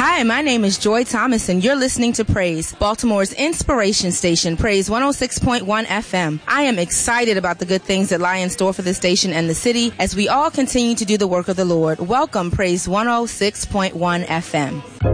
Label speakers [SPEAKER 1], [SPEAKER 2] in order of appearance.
[SPEAKER 1] Hi, my name is Joy Thomas, and you're listening to Praise, Baltimore's inspiration station, Praise 106.1 FM. I am excited about the good things that lie in store for the station and the city as we all continue to do the work of the Lord. Welcome, Praise 106.1 FM.